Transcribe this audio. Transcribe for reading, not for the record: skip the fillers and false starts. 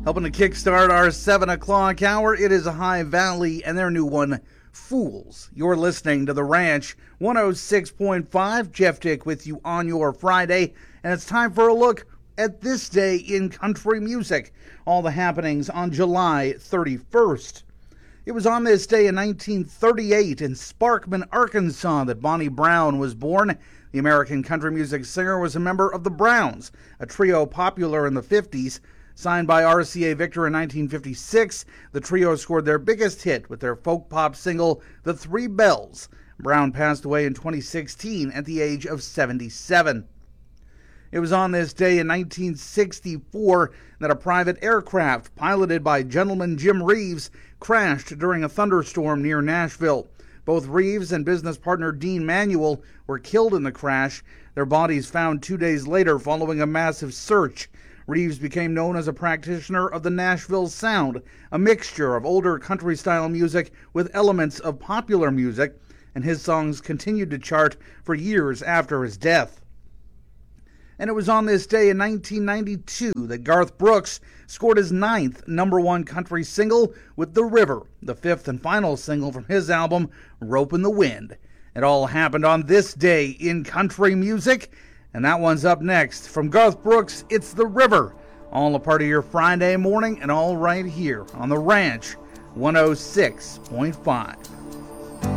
Helping to kickstart our 7 o'clock hour, it is High Valley and their new one, Fools. You're listening to The Ranch, 106.5. Jeff Dick with you on your Friday, and it's time for a look at this day in country music. All the happenings on July 31st. It was on this day in 1938 in Sparkman, Arkansas, that Bonnie Brown was born. The American country music singer was a member of the Browns, a trio popular in the 50s. Signed by RCA Victor in 1956, the trio scored their biggest hit with their folk pop single, The Three Bells. Brown passed away in 2016 at the age of 77. It was on this day in 1964 that a private aircraft piloted by gentleman Jim Reeves crashed during a thunderstorm near Nashville. Both Reeves and business partner Dean Manuel were killed in the crash, their bodies found 2 days later following a massive search. Reeves became known as a practitioner of the Nashville sound, a mixture of older country-style music with elements of popular music, and his songs continued to chart for years after his death. And it was on this day in 1992 that Garth Brooks scored his 9th #1 country single with The River, the 5th and final single from his album, Rope in the Wind. It all happened on this day in country music. And that one's up next. From Garth Brooks, it's The River. All a part of your Friday morning and all right here on The Ranch 106.5.